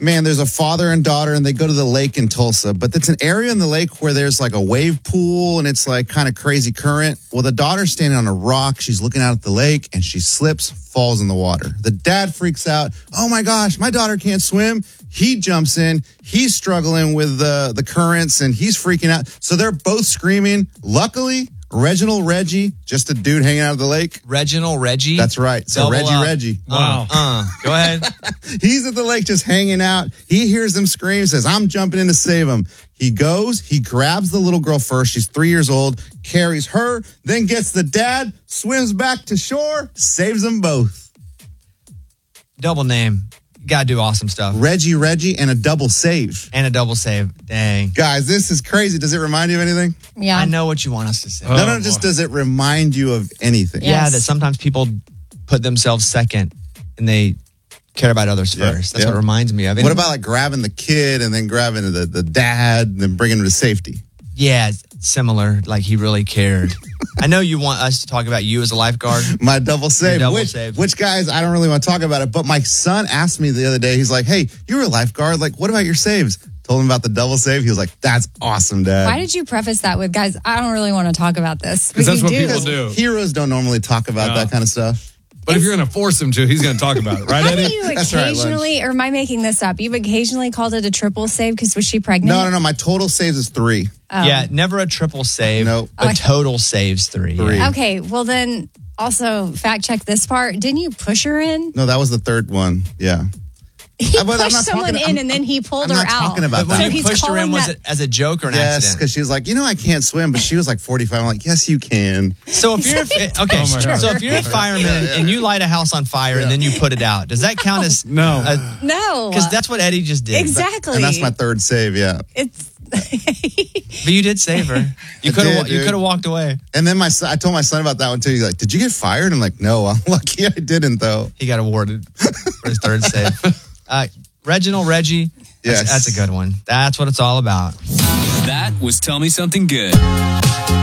Man, there's a father and daughter, and they go to the lake in Tulsa. But it's an area in the lake where there's like a wave pool, and it's like kind of crazy current. Well, the daughter's standing on a rock. She's looking out at the lake, and she slips, falls in the water. The dad freaks out. Oh, my gosh, my daughter can't swim. He jumps in. He's struggling with the currents, and he's freaking out. So they're both screaming. Luckily, Reginald Reggie, just a dude hanging out of the lake. Reginald Reggie? That's right. So Reggie. Wow. Go ahead. He's at the lake just hanging out. He hears them scream, says, I'm jumping in to save him. He goes, he grabs the little girl first. She's 3 years old, carries her, then gets the dad, swims back to shore, saves them both. Double name. Got to do awesome stuff. Reggie, and a double save. And a double save. Dang. Guys, this is crazy. Does it remind you of anything? Yeah. I know what you want us to say. No, just does it remind you of anything? Yeah. Yeah, Yes. that sometimes people put themselves second and they care about others first. That's what it reminds me of. What about like grabbing the kid and then grabbing the dad and then bringing him to safety? Yeah, similar. Like he really cared. I know you want us to talk about you as a lifeguard. My double save. Your double save. Which, guys, I don't really want to talk about it, but my son asked me the other day, he's like, hey, you were a lifeguard. Like, what about your saves? Told him about the double save. He was like, that's awesome, Dad. Why did you preface that with, guys, I don't really want to talk about this? Because that's you what people do. Heroes don't normally talk about that kind of stuff. But if you're going to force him to, he's going to talk about it. Right, Eddie? Haven't you That's right, Lunch. occasionally, or am I making this up? You've occasionally called it a triple save because was she pregnant? No. My total saves is 3. Yeah, never a triple save. Nope. But total saves 3. Three. Yeah. Okay, well then, also fact check this part. Didn't you push her in? No, that was the third one. Yeah. He But I'm pushed not someone talking- in and then he pulled I'm her not out. talking about But when that. So you he's pushed her in, calling was that- it as a joke or an Yes, accident? because she was like, I can't swim, but she was like 45. I'm like, yes, you can. So if you're okay, Oh my God. so if you're a fireman and you light a house on fire and then you put it out, does that count as No. No. Because that's what Eddie just did. Exactly. And that's my third save, yeah. It's But you did save her. You I could did, have. You dude. could have walked away. And then I told my son about that one too. He's like, did you get fired? I'm like, no, I'm lucky I didn't though. He got awarded for his third save. Reginald Reggie. Yes. That's a good one. That's what it's all about. That was Tell Me Something Good.